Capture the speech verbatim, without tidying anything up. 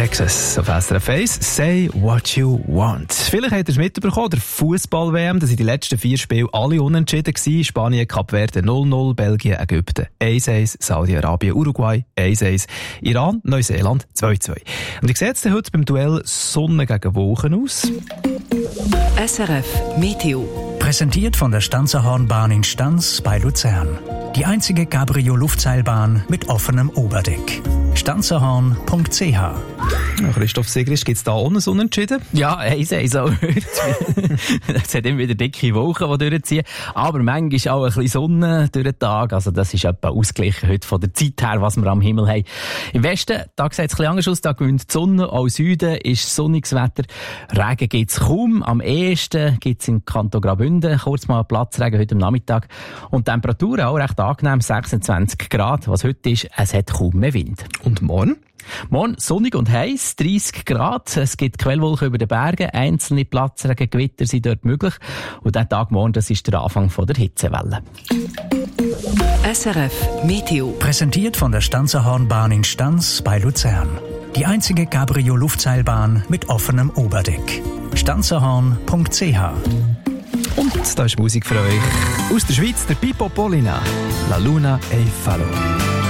Texas auf S R F eins. Say what you want. Vielleicht habt ihr es mitbekommen, der Fußball-W M, da sind die letzten vier Spiele alle unentschieden gewesen. Spanien, Kap Verde null null, Belgien, Ägypten eins eins, Saudi-Arabien, Uruguay eins eins, Iran, Neuseeland zwei zwei. Und wie sieht es denn heute beim Duell Sonne gegen Wolken aus? S R F Meteo. Präsentiert von der Stanzerhornbahn in Stanz bei Luzern. Die einzige Cabrio-Luftseilbahn mit offenem Oberdeck. stanzerhorn punkt c h. Ja, Christoph Sigrist, gibt es da auch ein Unentschieden? Ja, eins eins auch heute. Es hat immer wieder dicke Wolken, die durchziehen. Aber manchmal auch ein bisschen Sonne durch den Tag. Also das ist etwa ausgeglichen heute von der Zeit her, was wir am Himmel haben. Im Westen, da sieht es ein bisschen anders aus. Da gewinnt die Sonne. Auch im Süden ist sonniges Wetter. Regen gibt es kaum. Am ehesten gibt es in Kanton Graubünden kurz mal Platzregen heute am Nachmittag. Und die Temperaturen auch recht angenehm, sechsundzwanzig Grad. Was heute ist, es hat kaum mehr Wind. Und morgen? Morgen sonnig und heiß, dreissig Grad. Es gibt Quellwolken über den Bergen. Einzelne Platzregen, Gewitter sind dort möglich. Und der Tag morgen, das ist der Anfang von der Hitzewelle. S R F Meteo. Präsentiert von der Stanzerhornbahn in Stanz bei Luzern. Die einzige Cabrio-Luftseilbahn mit offenem Oberdeck. stanzerhorn punkt c h. Und da ist Musik für euch aus der Schweiz, der Pippo Polina, La Luna e Fallo.